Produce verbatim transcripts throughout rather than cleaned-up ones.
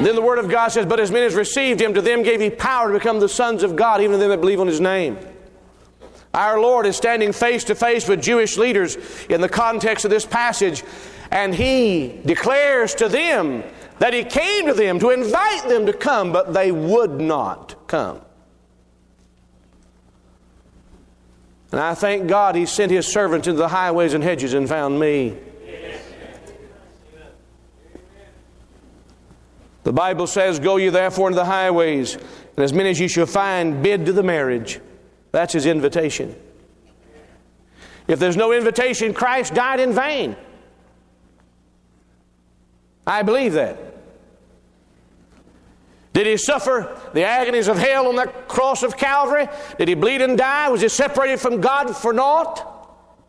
Then the Word of God says, but as many as received Him, to them gave He power to become the sons of God, even to them that believe on His name. Our Lord is standing face to face with Jewish leaders in the context of this passage, and He declares to them that He came to them to invite them to come, but they would not come. And I thank God He sent His servants into the highways and hedges and found me. The Bible says, go ye therefore into the highways, and as many as ye shall find, bid to the marriage. That's His invitation. If there's no invitation, Christ died in vain. I believe that. Did He suffer the agonies of hell on that cross of Calvary? Did He bleed and die? Was He separated from God for naught?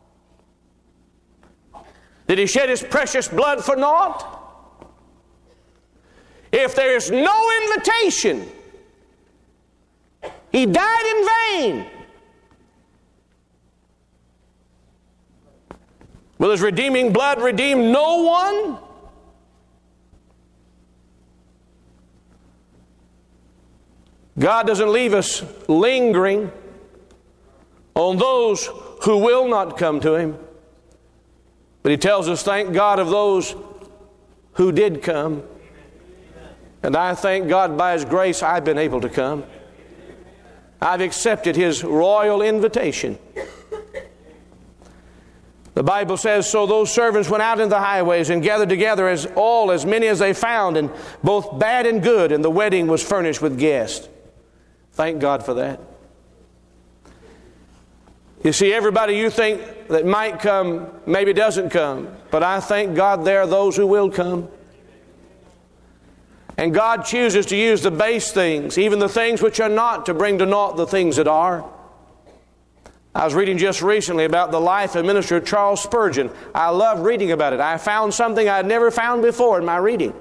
Did He shed His precious blood for naught? If there is no invitation, He died in vain. Will His redeeming blood redeem no one? God doesn't leave us lingering on those who will not come to Him. But He tells us, thank God of those who did come. And I thank God by His grace I've been able to come. I've accepted His royal invitation. The Bible says, so those servants went out into the highways and gathered together as all, as many as they found, and both bad and good, and the wedding was furnished with guests. Thank God for that. You see, everybody you think that might come maybe doesn't come, but I thank God there are those who will come. And God chooses to use the base things, even the things which are not, to bring to naught the things that are. I was reading just recently about the life and ministry of Charles Spurgeon. I love reading about it. I found something I'd never found before in my reading.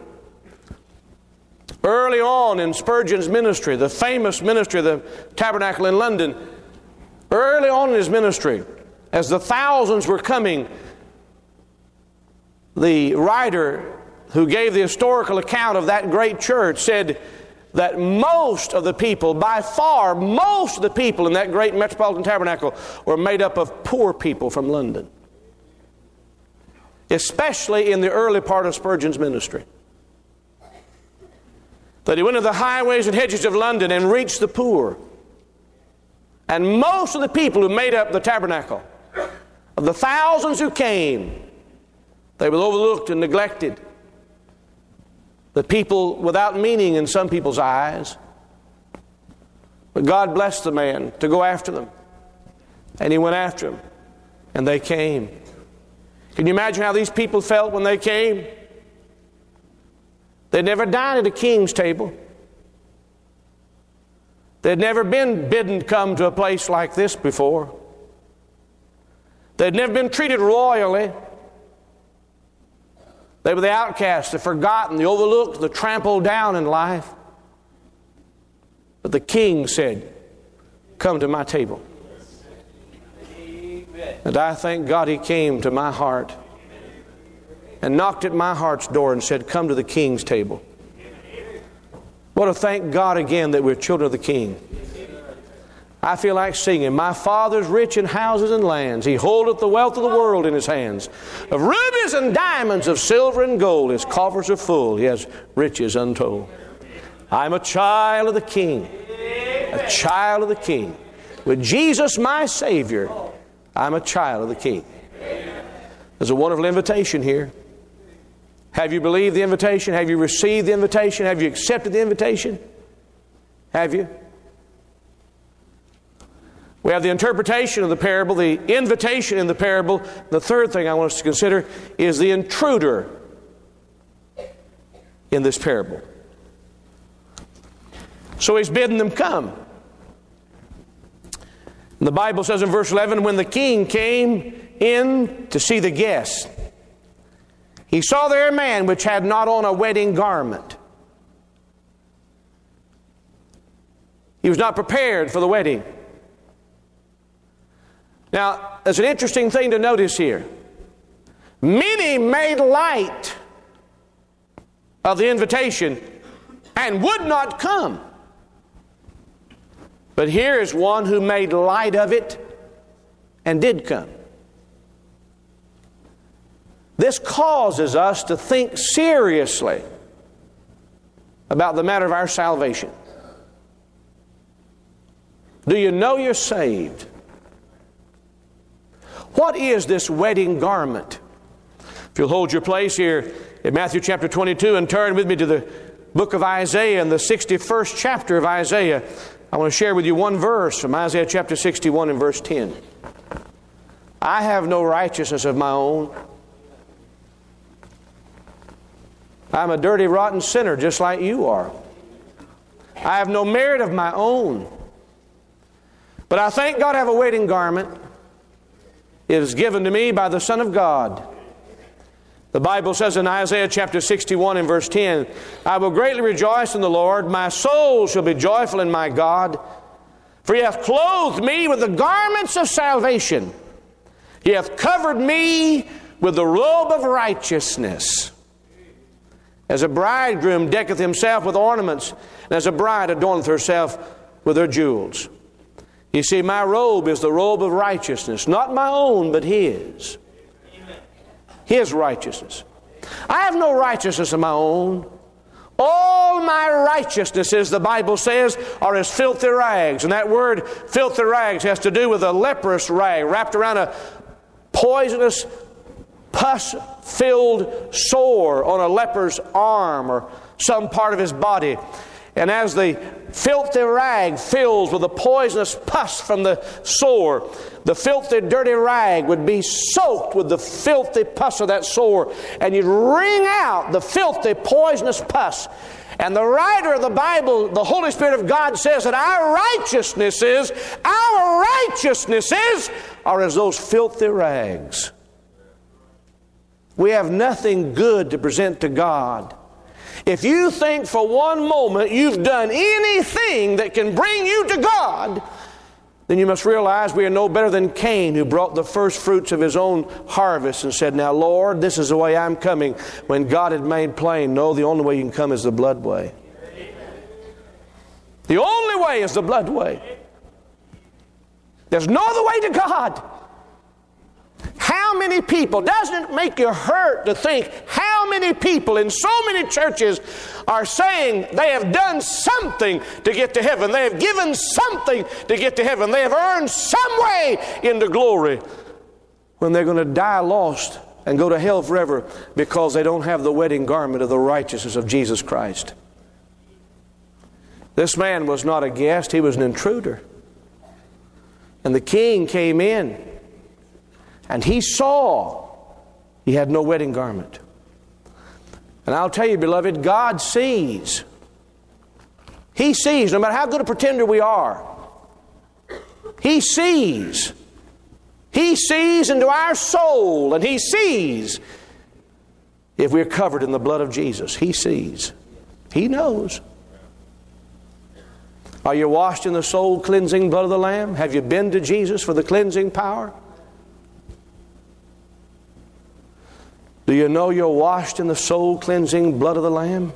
Early on in Spurgeon's ministry, the famous ministry of the Tabernacle in London, early on in his ministry, as the thousands were coming, the writer who gave the historical account of that great church said that most of the people, by far most of the people in that great metropolitan tabernacle, were made up of poor people from London, especially in the early part of Spurgeon's ministry. That he went to the highways and hedges of London and reached the poor. And most of the people who made up the tabernacle, of the thousands who came, they were overlooked and neglected. The people without meaning in some people's eyes. But God blessed the man to go after them. And he went after them. And they came. Can you imagine how these people felt when they came? They'd never dined at a king's table. They'd never been bidden come to a place like this before. They'd never been treated royally. They were the outcasts, the forgotten, the overlooked, the trampled down in life. But the king said, come to my table. Amen. And I thank God He came to my heart and knocked at my heart's door and said, come to the king's table. What a thank God again that we're children of the King. I feel like singing, my Father's rich in houses and lands. He holdeth the wealth of the world in His hands. Of rubies and diamonds, of silver and gold, His coffers are full. He has riches untold. I'm a child of the King. A child of the King. With Jesus my Savior, I'm a child of the King. There's a wonderful invitation here. Have you believed the invitation? Have you received the invitation? Have you accepted the invitation? Have you? We have the interpretation of the parable, the invitation in the parable. The third thing I want us to consider is the intruder in this parable. So He's bidding them come. And the Bible says in verse eleven, when the king came in to see the guests, he saw there a man which had not on a wedding garment. He was not prepared for the wedding. Now, there's an interesting thing to notice here. Many made light of the invitation, and would not come. But here is one who made light of it and did come. This causes us to think seriously about the matter of our salvation. Do you know you're saved? What is this wedding garment? If you'll hold your place here in Matthew chapter twenty-two and turn with me to the book of Isaiah and the sixty-first chapter of Isaiah, I want to share with you one verse from Isaiah chapter sixty-one and verse ten. I have no righteousness of my own. I'm a dirty, rotten sinner just like you are. I have no merit of my own. But I thank God I have a wedding garment. It is given to me by the Son of God. The Bible says in Isaiah chapter sixty-one and verse ten, I will greatly rejoice in the Lord. My soul shall be joyful in my God. For He hath clothed me with the garments of salvation. He hath covered me with the robe of righteousness. As a bridegroom decketh himself with ornaments, and as a bride adorneth herself with her jewels. You see, my robe is the robe of righteousness. Not my own, but His. His righteousness. I have no righteousness of my own. All my righteousnesses, the Bible says, are as filthy rags. And that word, filthy rags, has to do with a leprous rag wrapped around a poisonous, pus-filled sore on a leper's arm or some part of his body. And as the filthy rag fills with the poisonous pus from the sore, the filthy, dirty rag would be soaked with the filthy pus of that sore, and you'd wring out the filthy, poisonous pus. And the writer of the Bible, the Holy Spirit of God, says that our righteousnesses, our righteousnesses are as those filthy rags. We have nothing good to present to God. If you think for one moment you've done anything that can bring you to God, then you must realize we are no better than Cain, who brought the first fruits of his own harvest and said, now Lord, this is the way I'm coming, when God had made plain, no, the only way you can come is the blood way. The only way is the blood way. There's no other way to God. How many people, doesn't it make you hurt to think how many people in so many churches are saying they have done something to get to heaven. They have given something to get to heaven. They have earned some way into glory, when they're going to die lost and go to hell forever because they don't have the wedding garment of the righteousness of Jesus Christ. This man was not a guest, he was an intruder. And the king came in, and he saw he had no wedding garment. And I'll tell you, beloved, God sees. He sees, no matter how good a pretender we are. He sees. He sees into our soul, and He sees if we're covered in the blood of Jesus. He sees. He knows. Are you washed in the soul cleansing blood of the Lamb? Have you been to Jesus for the cleansing power? Do you know you're washed in the soul cleansing blood of the Lamb?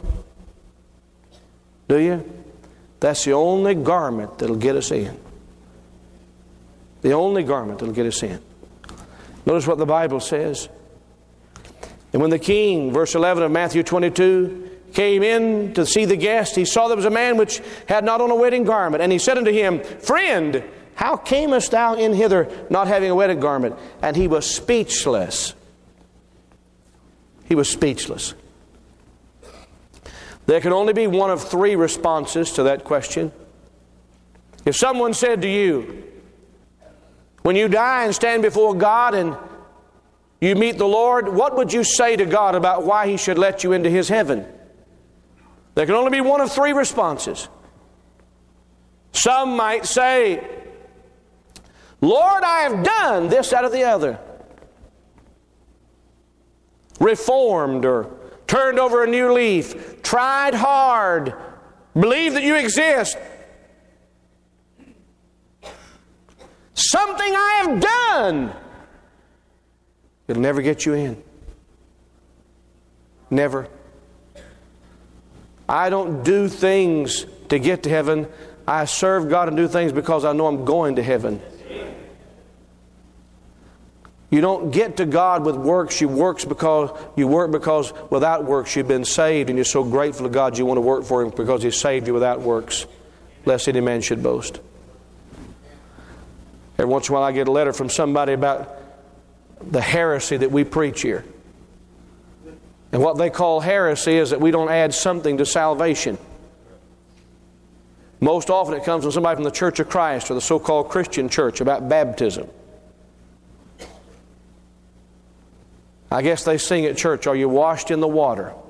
Do you? That's the only garment that'll get us in. The only garment that'll get us in. Notice what the Bible says. And when the king, verse eleven of Matthew twenty-two, came in to see the guest, he saw there was a man which had not on a wedding garment. And he said unto him, Friend, how camest thou in hither not having a wedding garment? And he was speechless. He was speechless. There can only be one of three responses to that question. If someone said to you, when you die and stand before God and you meet the Lord, what would you say to God about why He should let you into His heaven? There can only be one of three responses. Some might say, Lord, I have done this, that, or the other. Reformed or turned over a new leaf, tried hard, believe that you exist. Something I have done. It'll never get you in. Never. I don't do things to get to heaven. I serve God and do things because I know I'm going to heaven. You don't get to God with works. You works because you work because without works you've been saved, and you're so grateful to God you want to work for Him because He saved you without works, lest any man should boast. Every once in a while I get a letter from somebody about the heresy that we preach here. And what they call heresy is that we don't add something to salvation. Most often it comes from somebody from the Church of Christ or the so-called Christian church about baptism. I guess they sing at church, are you washed in the water?